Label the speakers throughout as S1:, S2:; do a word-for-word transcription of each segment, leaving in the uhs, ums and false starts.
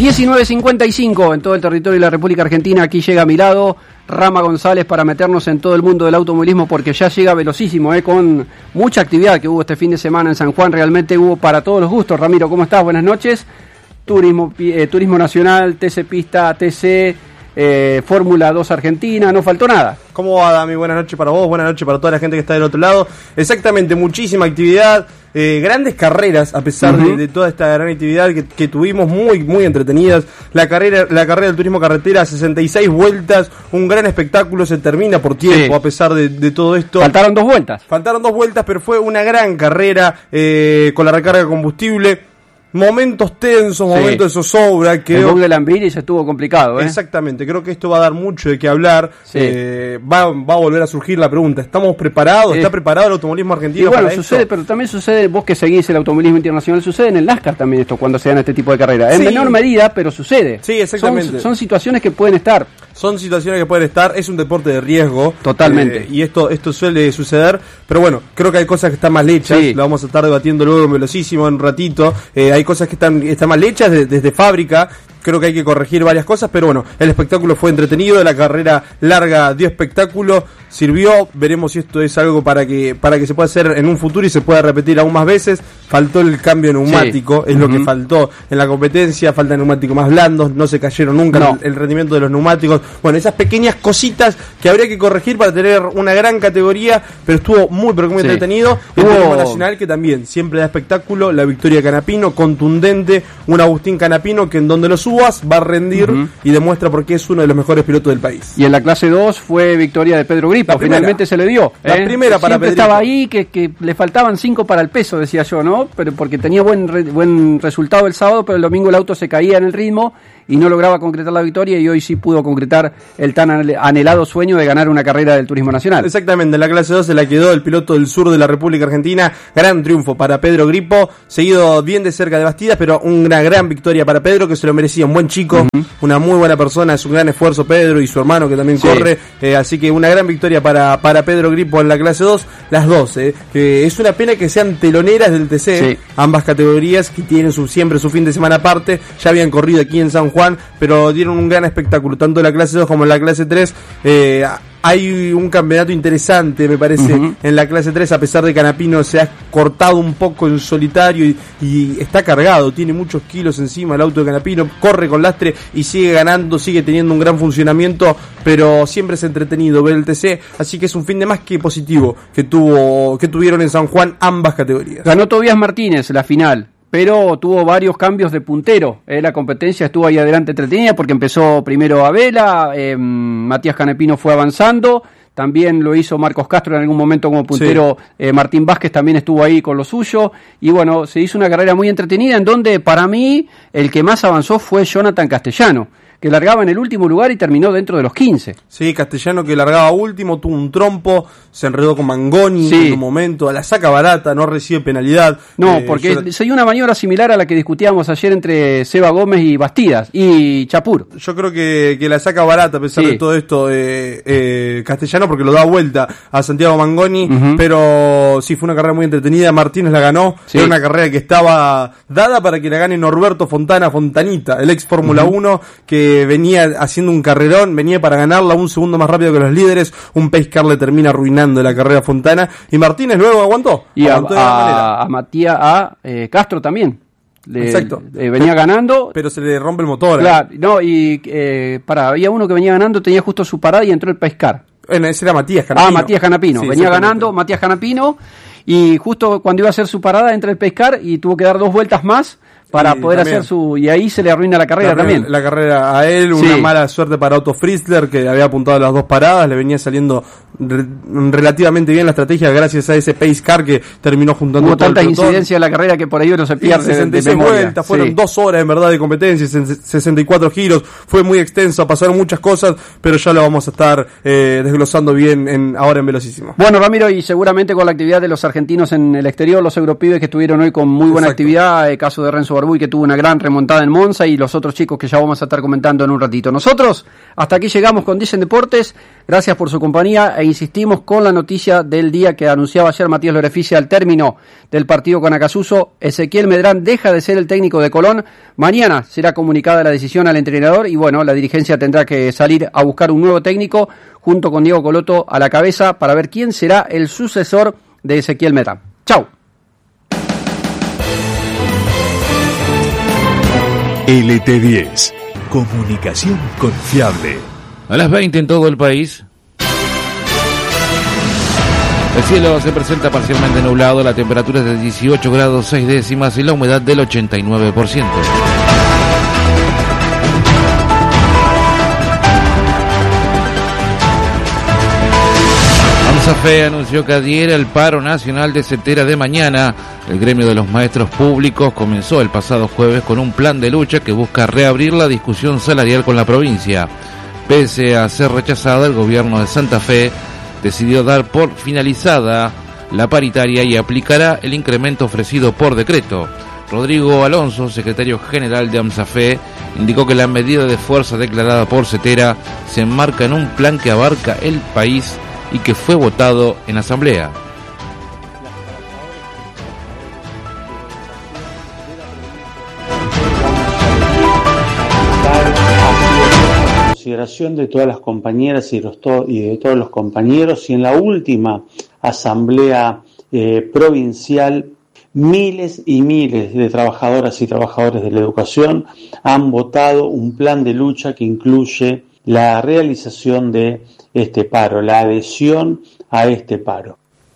S1: diecinueve cincuenta y cinco en todo el territorio de la República Argentina. Aquí llega a mi lado Rama González para meternos en todo el mundo del automovilismo, porque ya llega velocísimo, eh, con mucha actividad que hubo este fin de semana en San Juan. Realmente hubo para todos los gustos. Ramiro, ¿cómo estás? Buenas noches. Turismo, eh, Turismo Nacional, T C Pista, T C, eh, Fórmula dos Argentina, no faltó nada.
S2: ¿Cómo va, Dami? Buenas noches para vos, buenas noches para toda la gente que está del otro lado. Exactamente, muchísima actividad, eh, grandes carreras, a pesar uh-huh. de, de toda esta gran actividad que, que tuvimos, muy muy entretenidas. La carrera la carrera del turismo carretera, sesenta y seis vueltas, un gran espectáculo, se termina por tiempo, sí. a pesar de, de todo esto.
S1: Faltaron dos vueltas.
S2: Faltaron dos vueltas, pero fue una gran carrera, eh, con la recarga de combustible. Momentos tensos, sí. momentos de zozobra.
S1: El bug de Lambrines estuvo complicado, ¿eh?
S2: Exactamente, creo que esto va a dar mucho de qué hablar.
S1: Sí.
S2: Eh, va, va a volver a surgir la pregunta: ¿estamos preparados? Sí. ¿Está preparado el automovilismo argentino?
S1: Y bueno,
S2: para
S1: sucede,
S2: esto?
S1: Pero también sucede, vos que seguís el automovilismo internacional, sucede en el NASCAR también esto, cuando se dan este tipo de carreras. Sí. En menor medida, pero sucede.
S2: Sí, exactamente.
S1: Son, son situaciones que pueden estar.
S2: Son situaciones que pueden estar, es un deporte de riesgo.
S1: Totalmente.
S2: Eh, y esto esto suele suceder, pero bueno, creo que hay cosas que están mal hechas, sí. lo vamos a estar debatiendo luego en velocísimo en un ratito. Eh, hay cosas que están, están mal hechas de, desde fábrica. Creo que hay que corregir varias cosas, pero bueno, el espectáculo fue entretenido, la carrera larga dio espectáculo, sirvió. Veremos si esto es algo para que para que se pueda hacer en un futuro y se pueda repetir aún más veces. Faltó el cambio neumático, sí. es uh-huh. lo que faltó en la competencia. Faltan neumáticos más blandos, no se cayeron nunca no. el, el rendimiento de los neumáticos. Bueno, esas pequeñas cositas que habría que corregir para tener una gran categoría, pero estuvo muy pero muy sí. entretenido. El Turismo Nacional, que también siempre da espectáculo, la victoria de Canapino, contundente, un Agustín Canapino que en donde lo subas va a rendir uh-huh. y demuestra por qué es uno de los mejores pilotos del país.
S1: Y en la clase dos fue victoria de Pedro Gripo, finalmente se le dio.
S2: La
S1: ¿eh?
S2: primera para
S1: Siempre
S2: Pedrito.
S1: Estaba ahí, que, que le faltaban cinco para el peso, decía yo, ¿no? Pero porque tenía buen re, buen resultado el sábado, pero el domingo el auto se caía en el ritmo y no lograba concretar la victoria, y hoy sí pudo concretar el tan anhelado sueño de ganar una carrera del Turismo Nacional.
S2: Exactamente, en la clase dos se la quedó el piloto del sur de la República Argentina. Gran triunfo para Pedro Gripo, seguido bien de cerca de Bastidas, pero una gran victoria para Pedro, que se lo merecía. Un buen chico, uh-huh. una muy buena persona, es un gran esfuerzo Pedro y su hermano que también sí. corre, eh, así que una gran victoria para, para Pedro Gripo en la clase dos. Las dos, eh, que es una pena que sean teloneras del T C, sí. ambas categorías, que tienen su, siempre su fin de semana aparte. Ya habían corrido aquí en San Juan, pero dieron un gran espectáculo, tanto en la clase dos como en la clase tres. Eh, hay un campeonato interesante, me parece, uh-huh. en la clase tres, a pesar de que Canapino se ha cortado un poco en solitario y, y está cargado, tiene muchos kilos encima el auto de Canapino, corre con lastre y sigue ganando, sigue teniendo un gran funcionamiento, pero siempre es entretenido ver el T C, así que es un fin de más que positivo que tuvo que tuvieron en San Juan ambas categorías.
S1: Ganó Tobías Martínez la final, pero tuvo varios cambios de puntero. Eh, la competencia estuvo ahí adelante entretenida, porque empezó primero Abela, eh, Matías Canapino fue avanzando, también lo hizo Marcos Castro en algún momento como puntero, sí. eh, Martín Vázquez también estuvo ahí con lo suyo, y bueno, se hizo una carrera muy entretenida, en donde para mí el que más avanzó fue Jonathan Castellano, que largaba en el último lugar y terminó dentro de los quince.
S2: Sí, Castellano, que largaba último, tuvo un trompo, se enredó con Mangoni sí. en un momento, a la saca barata, no recibe penalidad.
S1: No,
S2: eh,
S1: porque
S2: yo...
S1: se dio una maniobra similar a la que discutíamos ayer entre Seba Gómez y Bastidas, y Chapur.
S2: Yo creo que, que la saca barata, a pesar sí. de todo esto, eh, eh, Castellano, porque lo da vuelta a Santiago Mangoni, uh-huh. pero sí, fue una carrera muy entretenida. Martínez la ganó, sí. era una carrera que estaba dada para que la gane Norberto Fontana Fontanita, el ex Fórmula uh-huh. uno, que venía haciendo un carrerón, venía para ganarla un segundo más rápido que los líderes. Un pace car le termina arruinando la carrera a Fontana, y Martínez luego aguantó.
S1: Y
S2: aguantó
S1: a, a, a Matías, a eh, Castro también. Le,
S2: Exacto.
S1: Eh, venía ganando.
S2: Pero se le rompe el motor.
S1: Claro, eh. no, y eh, para, había uno que venía ganando, tenía justo su parada y entró el pace car.
S2: Bueno, ese era Matías Canapino.
S1: Ah, Matías Canapino. Sí, venía ganando Matías Canapino, y justo cuando iba a hacer su parada entra el pace car y tuvo que dar dos vueltas más para poder también hacer su... Y ahí se le arruina la carrera
S2: la,
S1: también.
S2: La carrera a él, una sí. mala suerte para Otto Fritzler, que había apuntado a las dos paradas, le venía saliendo re, relativamente bien la estrategia gracias a ese pace car que terminó juntando
S1: Hubo
S2: todo
S1: tantas
S2: el pelotón.
S1: incidencias en la carrera que por ahí uno se pierde
S2: sesenta y seis
S1: de, de memoria.
S2: vueltas, fueron
S1: sí.
S2: dos horas en verdad de competencia, sesenta y cuatro giros, fue muy extenso, pasaron muchas cosas, pero ya lo vamos a estar eh, desglosando bien en, ahora en Velocísimo.
S1: Bueno, Ramiro, y seguramente con la actividad de los argentinos en el exterior, los europeos que estuvieron hoy con muy buena Exacto. actividad, el caso de Renzo Corbuy, que tuvo una gran remontada en Monza, y los otros chicos que ya vamos a estar comentando en un ratito. Nosotros hasta aquí llegamos con Dicen Deportes. Gracias por su compañía e insistimos con la noticia del día que anunciaba ayer Matías Loreficia al término del partido con Acassuso. Ezequiel Medrán deja de ser el técnico de Colón. Mañana será comunicada la decisión al entrenador y bueno, la dirigencia tendrá que salir a buscar un nuevo técnico junto con Diego Coloto a la cabeza para ver quién será el sucesor de Ezequiel Medrán. Chau.
S3: L T diez, comunicación confiable.
S4: A las veinte en todo el país. El cielo se presenta parcialmente nublado, la temperatura es de dieciocho grados seis décimas y la humedad del ochenta y nueve por ciento. AMSAFE anunció que adhiere al paro nacional de Cetera de mañana. El gremio de los maestros públicos comenzó el pasado jueves con un plan de lucha que busca reabrir la discusión salarial con la provincia. Pese a ser rechazada, el gobierno de Santa Fe decidió dar por finalizada la paritaria y aplicará el incremento ofrecido por decreto. Rodrigo Alonso, secretario general de AMSAFE, indicó que la medida de fuerza declarada por Cetera se enmarca en un plan que abarca el país y que fue votado en asamblea.
S5: Consideración de todas las compañeras y, los to- y de todos los compañeros, y en la última asamblea eh, provincial miles y miles de trabajadoras y trabajadores de la educación han votado un plan de lucha que incluye la realización de este paro, la adhesión a este paro.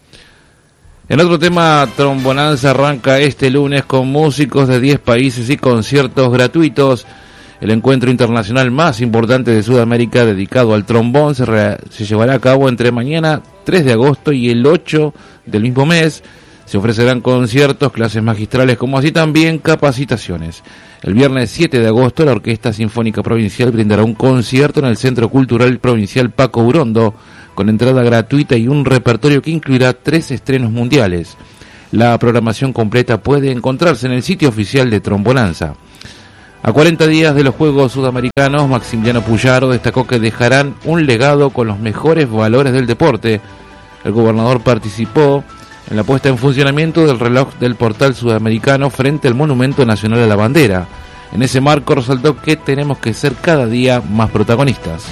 S4: En otro tema, Trombonanza arranca este lunes con músicos de diez países y conciertos gratuitos. El encuentro internacional más importante de Sudamérica dedicado al trombón se, re- se llevará a cabo entre mañana tres de agosto y el ocho del mismo mes. Se ofrecerán conciertos, clases magistrales, como así también capacitaciones. El viernes siete de agosto, la Orquesta Sinfónica Provincial brindará un concierto en el Centro Cultural Provincial Paco Urondo, con entrada gratuita y un repertorio que incluirá tres estrenos mundiales. La programación completa puede encontrarse en el sitio oficial de Trombonanza. A cuarenta días de los Juegos Sudamericanos, Maximiliano Puyaro destacó que dejarán un legado con los mejores valores del deporte. El gobernador participó en la puesta en funcionamiento del reloj del portal sudamericano frente al Monumento Nacional a la Bandera. En ese marco resaltó que tenemos que ser cada día más protagonistas.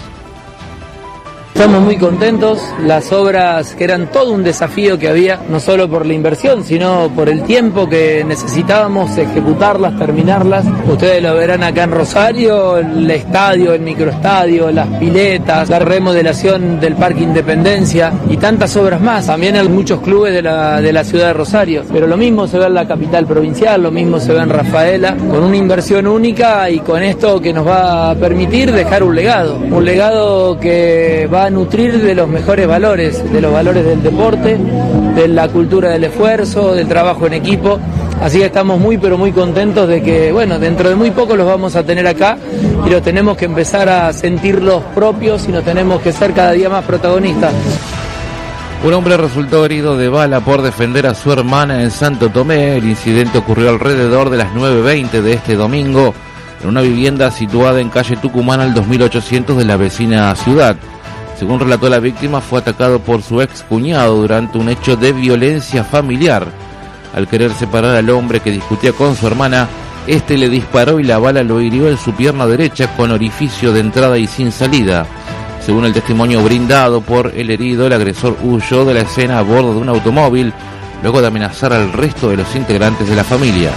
S6: Estamos muy contentos, las obras que eran todo un desafío que había, no solo por la inversión, sino por el tiempo que necesitábamos ejecutarlas, terminarlas. Ustedes lo verán acá en Rosario, el estadio, el microestadio, las piletas, la remodelación del Parque Independencia y tantas obras más. También hay muchos clubes de la, de la ciudad de Rosario, pero lo mismo se ve en la capital provincial, lo mismo se ve en Rafaela, con una inversión única y con esto que nos va a permitir dejar un legado, un legado que va a nutrir de los mejores valores, de los valores del deporte, de la cultura del esfuerzo, del trabajo en equipo. Así que estamos muy pero muy contentos de que, bueno, dentro de muy poco los vamos a tener acá y los tenemos que empezar a sentirlos propios y nos tenemos que ser cada día más protagonistas.
S4: Un hombre resultó herido de bala por defender a su hermana en Santo Tomé. El incidente ocurrió alrededor de las nueve veinte de este domingo en una vivienda situada en calle Tucumán al dos mil ochocientos de la vecina ciudad. Según relató la víctima, fue atacado por su ex cuñado durante un hecho de violencia familiar. Al querer separar al hombre que discutía con su hermana, este le disparó y la bala lo hirió en su pierna derecha con orificio de entrada y sin salida. Según el testimonio brindado por el herido, el agresor huyó de la escena a bordo de un automóvil, luego de amenazar al resto de los integrantes de la familia.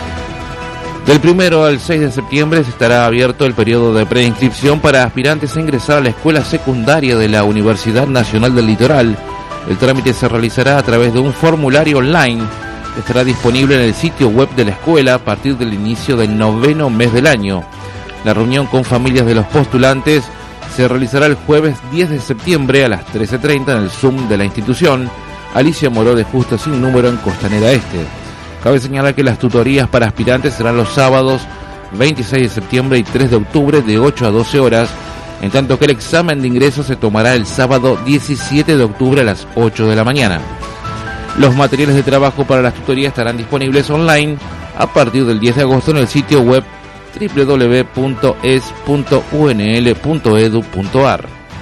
S4: Del primero al seis de septiembre estará abierto el periodo de preinscripción para aspirantes a ingresar a la escuela secundaria de la Universidad Nacional del Litoral. El trámite se realizará a través de un formulario online que estará disponible en el sitio web de la escuela a partir del inicio del noveno mes del año. La reunión con familias de los postulantes se realizará el jueves diez de septiembre a las trece treinta en el Zoom de la institución Alicia Moró de Justo Sin Número en Costanera Este. Cabe señalar que las tutorías para aspirantes serán los sábados veintiséis de septiembre y tres de octubre de ocho a doce horas, en tanto que el examen de ingreso se tomará el sábado diecisiete de octubre a las ocho de la mañana. Los materiales de trabajo para las tutorías estarán disponibles online a partir del diez de agosto en el sitio web doble u doble u doble u punto e s punto u n l punto e d u punto a r.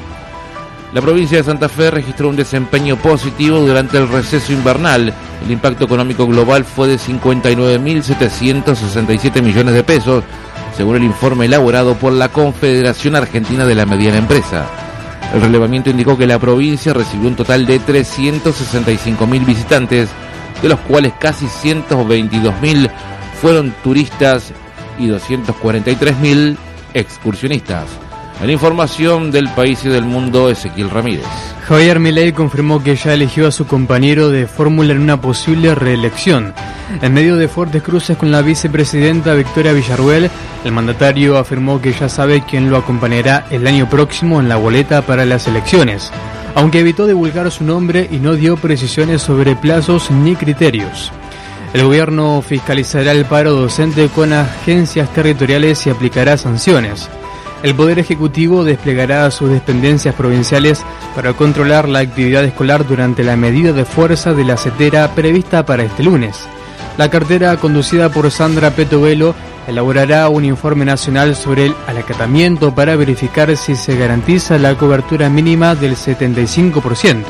S4: La provincia de Santa Fe registró un desempeño positivo durante el receso invernal. El impacto económico global fue de cincuenta y nueve mil setecientos sesenta y siete millones de pesos, según el informe elaborado por la Confederación Argentina de la Mediana Empresa. El relevamiento indicó que la provincia recibió un total de trescientos sesenta y cinco mil visitantes, de los cuales casi ciento veintidós mil fueron turistas y doscientos cuarenta y tres mil excursionistas. En información del país y del mundo, Ezequiel Ramírez.
S7: Javier Milei confirmó que ya eligió a su compañero de fórmula en una posible reelección. En medio de fuertes cruces con la vicepresidenta Victoria Villarruel, el mandatario afirmó que ya sabe quién lo acompañará el año próximo en la boleta para las elecciones, aunque evitó divulgar su nombre y no dio precisiones sobre plazos ni criterios. El gobierno fiscalizará el paro docente con agencias territoriales y aplicará sanciones. El Poder Ejecutivo desplegará sus dependencias provinciales para controlar la actividad escolar durante la medida de fuerza de la CETERA prevista para este lunes. La cartera, conducida por Sandra Petovelo, elaborará un informe nacional sobre el acatamiento para verificar si se garantiza la cobertura mínima del setenta y cinco por ciento.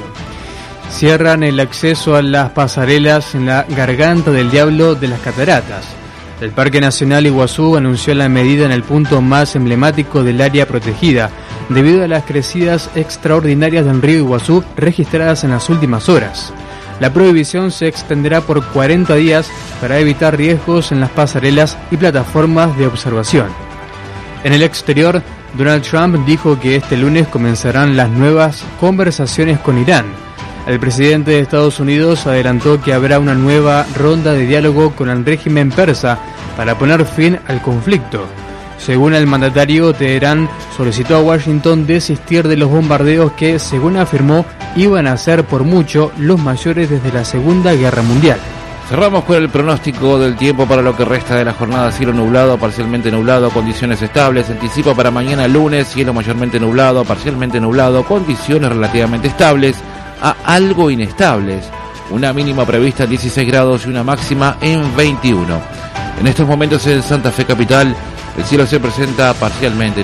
S7: Cierran el acceso a las pasarelas en la Garganta del Diablo de las Cataratas. El Parque Nacional Iguazú anunció la medida en el punto más emblemático del área protegida, debido a las crecidas extraordinarias del río Iguazú registradas en las últimas horas. La prohibición se extenderá por cuarenta días para evitar riesgos en las pasarelas y plataformas de observación. En el exterior, Donald Trump dijo que este lunes comenzarán las nuevas conversaciones con Irán. El presidente de Estados Unidos adelantó que habrá una nueva ronda de diálogo con el régimen persa para poner fin al conflicto. Según el mandatario, Teherán solicitó a Washington desistir de los bombardeos que, según afirmó, iban a ser por mucho los mayores desde la Segunda Guerra Mundial.
S4: Cerramos con el pronóstico del tiempo para lo que resta de la jornada. Cielo nublado, parcialmente nublado, condiciones estables. Anticipa para mañana lunes, cielo mayormente nublado, parcialmente nublado, condiciones relativamente estables a algo inestables. Una mínima prevista en dieciséis grados y una máxima en veintiuno. En estos momentos en Santa Fe capital, el cielo se presenta parcialmente nublado.